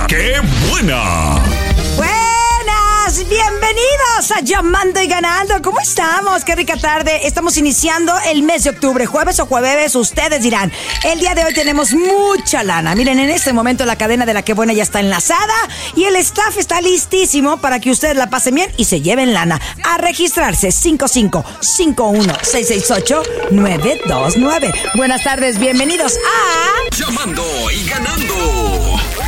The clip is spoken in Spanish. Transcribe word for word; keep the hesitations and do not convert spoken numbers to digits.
¡Qué buena! Buenas, bienvenidos a Llamando y Ganando. ¿Cómo estamos? Qué rica tarde. Estamos iniciando el mes de octubre, jueves o jueves, ustedes dirán. El día de hoy tenemos mucha lana. Miren, en este momento la cadena de La Qué Buena ya está enlazada y el staff está listísimo para que ustedes la pasen bien y se lleven lana. A registrarse cinco cinco cinco uno seis seis ocho nueve dos nueve. Buenas tardes, bienvenidos a Llamando y Ganando.